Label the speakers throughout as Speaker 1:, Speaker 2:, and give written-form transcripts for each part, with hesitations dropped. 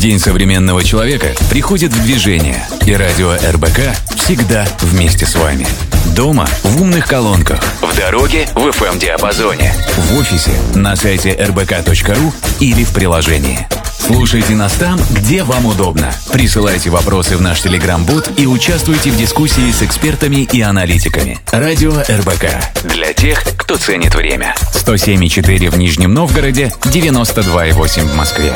Speaker 1: День современного человека приходит в движение, и радио РБК всегда вместе с вами. Дома в умных колонках, в дороге в FM-диапазоне, в офисе на сайте rbk.ru или в приложении. Слушайте нас там, где вам удобно. Присылайте вопросы в наш Telegram-бот и участвуйте в дискуссии с экспертами и аналитиками. Радио РБК. Для тех, кто ценит время. 107,4 в Нижнем Новгороде, 92,8 в Москве.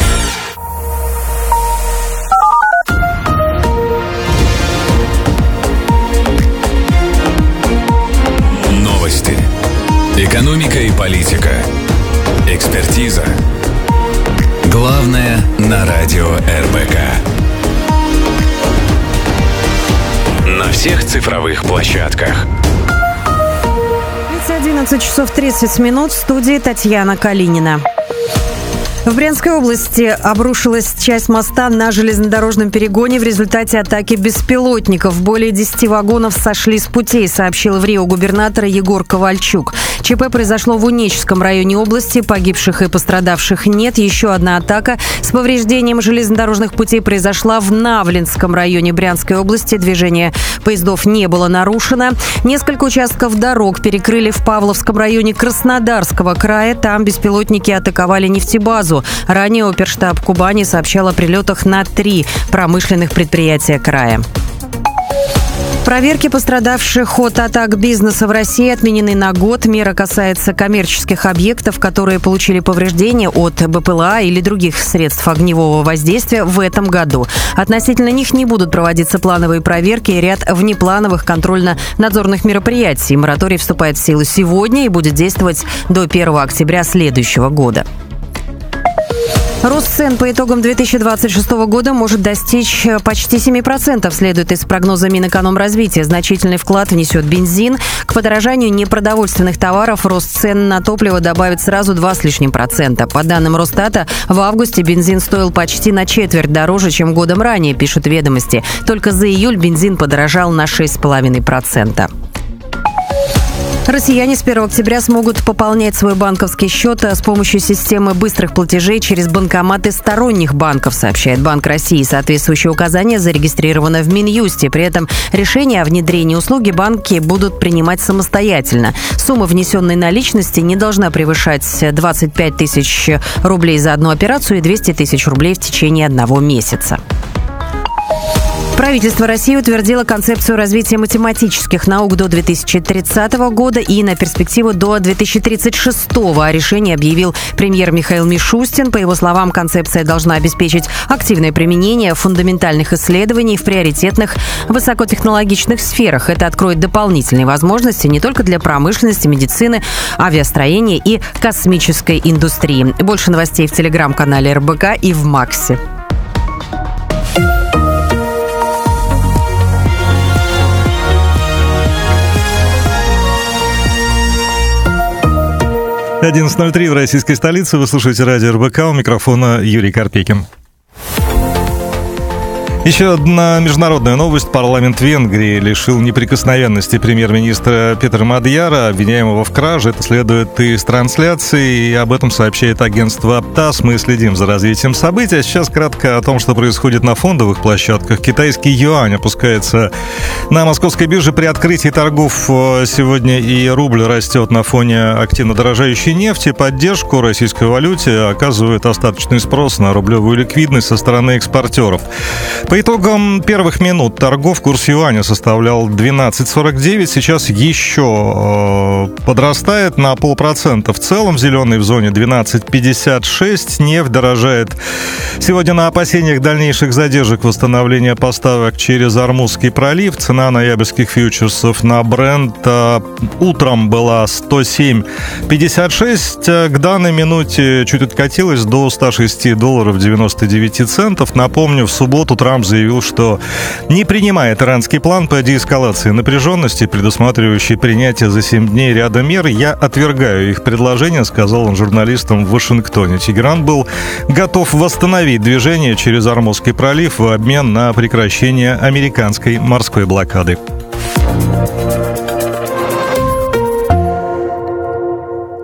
Speaker 1: Новости. Экономика и политика. Экспертиза. Главное на радио РБК. На всех цифровых площадках.
Speaker 2: 11 часов 30 минут. В студии Татьяна Калинина. В Брянской области обрушилась часть моста на железнодорожном перегоне в результате атаки беспилотников. Более 10 вагонов сошли с путей, сообщил в РИО губернатор Егор Ковальчук. ЧП произошло в Унечском районе области. Погибших и пострадавших нет. Еще одна атака с повреждением железнодорожных путей произошла в Навлинском районе Брянской области. Движение поездов не было нарушено. Несколько участков дорог перекрыли в Павловском районе Краснодарского края. Там беспилотники атаковали нефтебазу. Ранее оперштаб Кубани сообщал о прилетах на 3 промышленных предприятия края. Проверки пострадавших от атак бизнеса в России отменены на год. Мера касается коммерческих объектов, которые получили повреждения от БПЛА или других средств огневого воздействия в этом году. Относительно них не будут проводиться плановые проверки и ряд внеплановых контрольно-надзорных мероприятий. Мораторий вступает в силу сегодня и будет действовать до 1 октября следующего года. Рост цен по итогам 2026 года может достичь почти 7%, следует из прогноза Минэкономразвития. Значительный вклад внесет бензин. К подорожанию непродовольственных товаров рост цен на топливо добавит сразу 2 с лишним процента. По данным Росстата, в августе бензин стоил почти на четверть дороже, чем годом ранее, пишут «Ведомости». Только за июль бензин подорожал на 6,5%. Россияне с 1 октября смогут пополнять свой банковский счет с помощью системы быстрых платежей через банкоматы сторонних банков, сообщает Банк России. Соответствующее указание зарегистрировано в Минюсте. При этом решение о внедрении услуги банки будут принимать самостоятельно. Сумма внесенной наличности не должна превышать 25 тысяч рублей за одну операцию и 200 тысяч рублей в течение 1 месяца. Правительство России утвердило концепцию развития математических наук до 2030 года и на перспективу до 2036. О решении объявил премьер Михаил Мишустин. По его словам, концепция должна обеспечить активное применение фундаментальных исследований в приоритетных высокотехнологичных сферах. Это откроет дополнительные возможности не только для промышленности, медицины, авиастроения и космической индустрии. Больше новостей в телеграм-канале РБК и в Максе.
Speaker 3: — 11:03 в российской столице. Вы слушаете радио РБК. У микрофона Юрий Карпекин. Еще одна международная новость. Парламент Венгрии лишил неприкосновенности премьер-министра Петера Мадьяра, обвиняемого в краже. Это следует из трансляции, и об этом сообщает агентство ТАСС. Мы следим за развитием событий. А сейчас кратко о том, что происходит на фондовых площадках. Китайский юань опускается на московской бирже при открытии торгов сегодня, и рубль растет на фоне активно дорожающей нефти. Поддержку российской валюте оказывает остаточный спрос на рублевую ликвидность со стороны экспортеров. По итогам первых минут торгов курс юаня составлял 12,49. Сейчас еще подрастает на 0,5%. В целом зеленый в зоне 12,56. Нефть дорожает сегодня на опасениях дальнейших задержек восстановления поставок через Ормузский пролив. Цена ноябрьских фьючерсов на Брент утром была 107,56. К данной минуте чуть откатилась до $106.99. Напомню, в субботу Трамп заявил, что не принимает иранский план по деэскалации напряженности, предусматривающий принятие за 7 дней ряда мер. «Я отвергаю их предложение», — сказал он журналистам в Вашингтоне. Тегеран был готов восстановить движение через Ормузский пролив в обмен на прекращение американской морской блокады.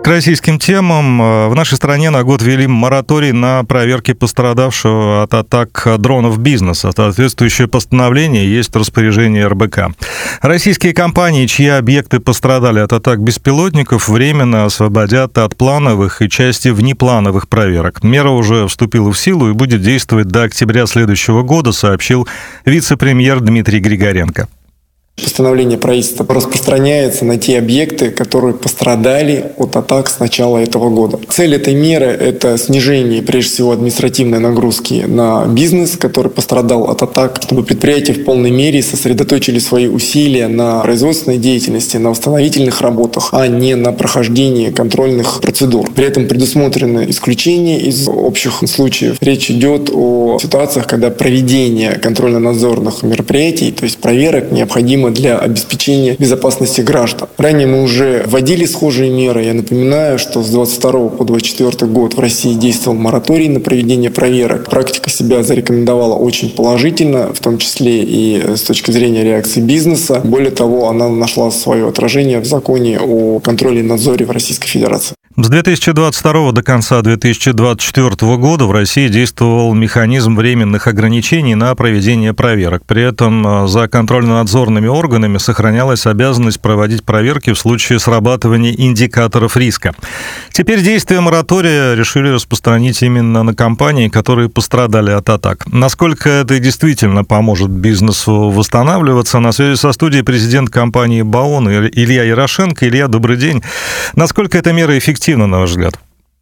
Speaker 3: К российским темам. В нашей стране на год ввели мораторий на проверки пострадавшего от атак дронов бизнеса. Соответствующее постановление есть распоряжение РБК. Российские компании, чьи объекты пострадали от атак беспилотников, временно освободят от плановых и части внеплановых проверок. Мера уже вступила в силу и будет действовать до октября следующего года, сообщил вице-премьер Дмитрий Григоренко.
Speaker 4: Постановление правительства распространяется на те объекты, которые пострадали от атак с начала этого года. Цель этой меры – это снижение, прежде всего, административной нагрузки на бизнес, который пострадал от атак, чтобы предприятия в полной мере сосредоточили свои усилия на производственной деятельности, на восстановительных работах, а не на прохождении контрольных процедур. При этом предусмотрены исключения из общих случаев. Речь идет о ситуациях, когда проведение контрольно-надзорных мероприятий, то есть проверок, необходимо для обеспечения безопасности граждан. Ранее мы уже вводили схожие меры. Я напоминаю, что с 22 по 24 год в России действовал мораторий на проведение проверок. Практика себя зарекомендовала очень положительно, в том числе и с точки зрения реакции бизнеса. Более того, она нашла свое отражение в законе о контроле и надзоре в Российской Федерации.
Speaker 3: С 2022 до конца 2024 года в России действовал механизм временных ограничений на проведение проверок. При этом за контрольно-надзорными органами сохранялась обязанность проводить проверки в случае срабатывания индикаторов риска. Теперь действие моратория решили распространить именно на компании, которые пострадали от атак. Насколько это действительно поможет бизнесу восстанавливаться? На связи со студией президент компании БАОН Илья Ярошенко. Илья, добрый день. Насколько эта мера эффективна, на ваш взгляд?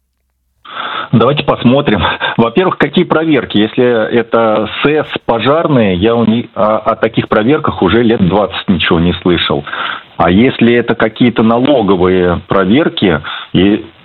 Speaker 5: Давайте посмотрим. Во-первых, какие проверки? Если это СЭС, пожарные, я о таких проверках уже лет 20 ничего не слышал. А если это какие-то налоговые проверки, и